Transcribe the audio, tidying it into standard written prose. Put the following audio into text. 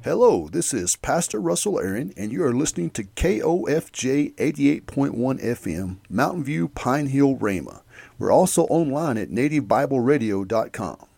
Hello, this is Pastor Russell Aaron, and you are listening to KOFJ 88.1 FM, Mountain View, Pine Hill, Rama. We're also online at nativebibeleradio.com.